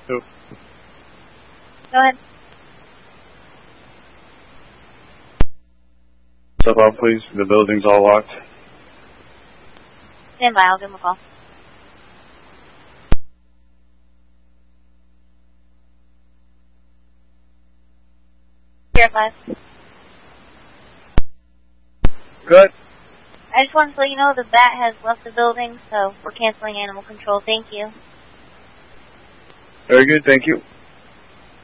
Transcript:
Two. Go ahead. Step out, please. The building's all locked. Stand by. I'll give him a call. Here, 5. Good. I just wanted to let you know the bat has left the building, so we're canceling animal control. Thank you. Very good, thank you.